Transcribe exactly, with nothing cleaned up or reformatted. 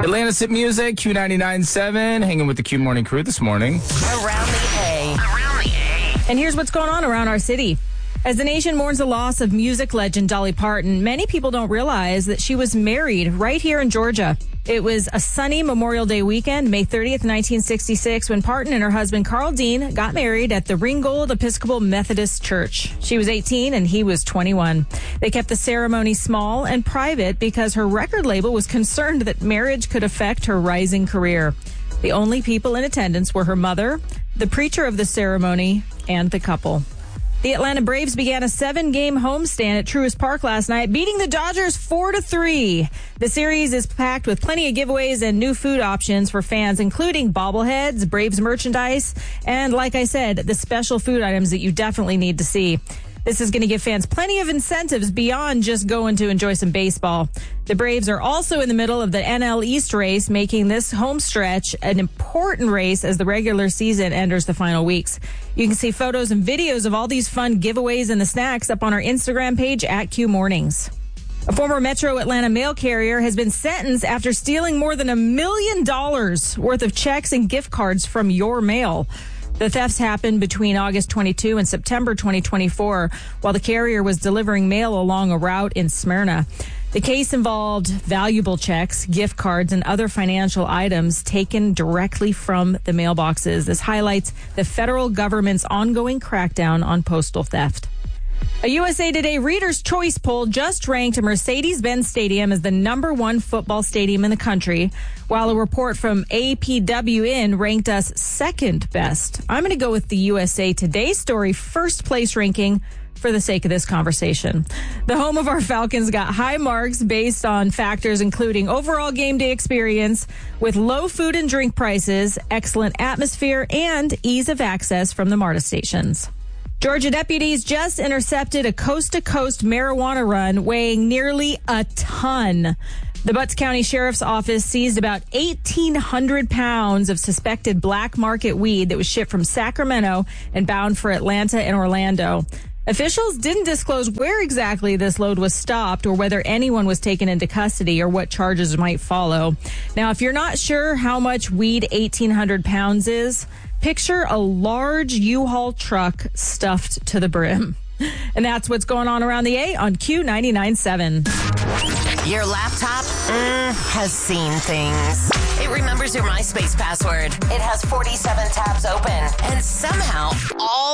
Atlanta's Hit Music, Q ninety-nine point seven, hanging with the Q Morning crew this morning. Around the A. Around the A. And here's what's going on around our city. As the nation mourns the loss of music legend Dolly Parton, many people don't realize that she was married right here in Georgia. It was a sunny Memorial Day weekend, May thirtieth, nineteen sixty-six, when Parton and her husband Carl Dean got married at the Ringgold Episcopal Methodist Church. She was eighteen and he was twenty-one. They kept the ceremony small and private because her record label was concerned that marriage could affect her rising career. The only people in attendance were her mother, the preacher of the ceremony, and the couple. The Atlanta Braves began a seven-game homestand at Truist Park last night, beating the Dodgers four to three. The series is packed with plenty of giveaways and new food options for fans, including bobbleheads, Braves merchandise, and, like I said, the special food items that you definitely need to see. This is going to give fans plenty of incentives beyond just going to enjoy some baseball. The Braves are also in the middle of the N L East race, making this home stretch an important race as the regular season enters the final weeks. You can see photos and videos of all these fun giveaways and the snacks up on our Instagram page at Q Mornings. A former Metro Atlanta mail carrier has been sentenced after stealing more than a million dollars worth of checks and gift cards from your mail. The thefts happened between August twenty-second and September twenty twenty-four while the carrier was delivering mail along a route in Smyrna. The case involved valuable checks, gift cards, and other financial items taken directly from the mailboxes. This highlights the federal government's ongoing crackdown on postal theft. A U S A Today Reader's Choice poll just ranked Mercedes-Benz Stadium as the number one football stadium in the country, while a report from A P W N ranked us second best. I'm going to go with the U S A Today story first place ranking for the sake of this conversation. The home of our Falcons got high marks based on factors including overall game day experience with low food and drink prices, excellent atmosphere, and ease of access from the MARTA stations. Georgia deputies just intercepted a coast-to-coast marijuana run weighing nearly a ton. The Butts County Sheriff's Office seized about eighteen hundred pounds of suspected black market weed that was shipped from Sacramento and bound for Atlanta and Orlando. Officials didn't disclose where exactly this load was stopped or whether anyone was taken into custody or what charges might follow. Now, if you're not sure how much weed eighteen hundred pounds is, picture a large U-Haul truck stuffed to the brim. And that's what's going on around the A on Q ninety-nine point seven. Your laptop mm, has seen things. It remembers your MySpace password. It has forty-seven tabs open. And somehow, all